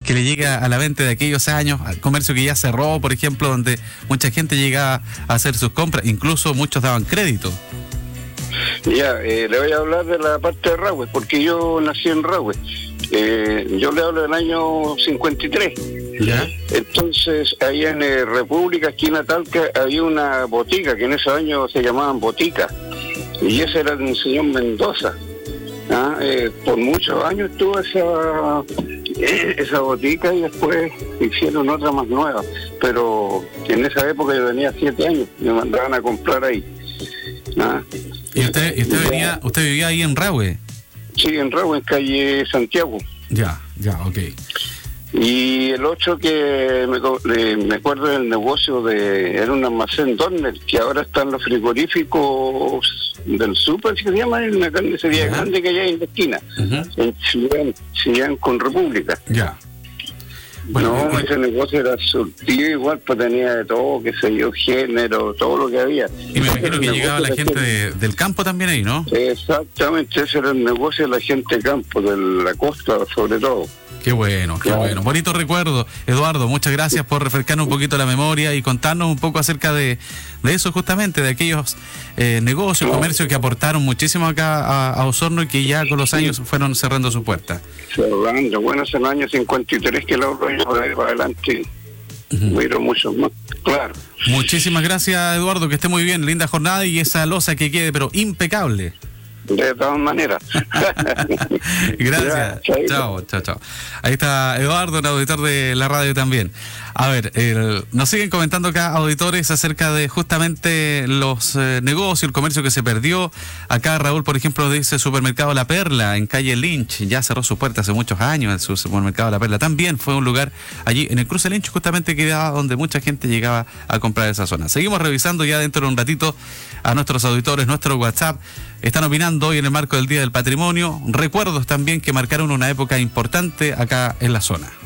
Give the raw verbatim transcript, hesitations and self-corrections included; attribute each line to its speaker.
Speaker 1: que le llega a la venta de aquellos años, al comercio que ya cerró, por ejemplo, donde mucha gente llegaba a hacer sus compras, incluso muchos daban crédito.
Speaker 2: Ya, eh, le voy a hablar de la parte de Rahue, porque yo nací en Rahue. Eh, yo le hablo del año cincuenta y tres.
Speaker 1: ¿Ya?
Speaker 2: Entonces, ahí en eh, República, aquí en Talca, había una botica, que en esos años se llamaban botica. Y ese era el señor Mendoza. ¿Ah? Eh, por muchos años estuvo esa, eh, esa botica y después hicieron otra más nueva. Pero en esa época yo tenía siete años, me mandaban a comprar ahí. ¿Ah?
Speaker 1: ¿Y usted, y usted, venía, usted vivía ahí en Rahue?
Speaker 2: Sí, en Rahue, en calle Santiago.
Speaker 1: Ya, ya, ok.
Speaker 2: Y el otro que me, me acuerdo del negocio de, era un almacén Dorner, que ahora están los frigoríficos del súper, que se llama, en una carnicería uh-huh. grande que hay en la esquina, uh-huh. en Chillán, Chillán con República.
Speaker 1: Ya.
Speaker 2: Bueno, no, eh, ese negocio era surtido igual, pues tenía de todo, qué sé yo, género, todo lo que había.
Speaker 1: Y me imagino que llegaba la gente de, del campo también ahí, ¿no?
Speaker 2: Exactamente, ese era el negocio de la gente de campo, de la costa sobre todo.
Speaker 1: Qué bueno, qué claro. bueno. Bonito recuerdo. Eduardo, muchas gracias por refrescarnos un poquito la memoria y contarnos un poco acerca de, de eso justamente, de aquellos eh, negocios, claro. comercios que aportaron muchísimo acá a, a Osorno y que ya con los años fueron cerrando sus puertas.
Speaker 2: Cerrando, bueno, es el año cincuenta y tres que la ahorro por ahí para adelante. Uh-huh. Hubieron muchos más, claro.
Speaker 1: Muchísimas gracias, Eduardo, que esté muy bien. Linda jornada y esa loza que quede, pero impecable.
Speaker 2: De todas maneras.
Speaker 1: Gracias. Ya, chao, chao, chao. Ahí está Eduardo, el auditor de la radio también. A ver, el, nos siguen comentando acá auditores acerca de justamente los eh, negocios, el comercio que se perdió. Acá Raúl, por ejemplo, dice Supermercado La Perla en calle Lynch. Ya cerró su puerta hace muchos años el Supermercado La Perla. También fue un lugar allí en el cruce Lynch, justamente quedaba donde mucha gente llegaba a comprar esa zona. Seguimos revisando ya dentro de un ratito a nuestros auditores, nuestro WhatsApp. Están opinando hoy en el marco del Día del Patrimonio. Recuerdos también que marcaron una época importante acá en la zona.